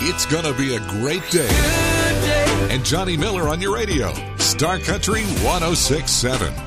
It's going to be a great day. And Johnny Miller on your radio. Star Country 106.7.